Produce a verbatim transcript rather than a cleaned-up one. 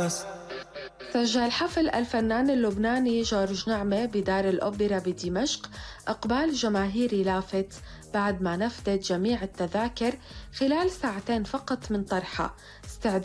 الناس. سجل حفل الفنان اللبناني جورج نعمة بدار الأوبرا بدمشق إقبال جماهيري لافت بعد ما نفذت جميع التذاكر خلال ساعتين فقط من طرحها.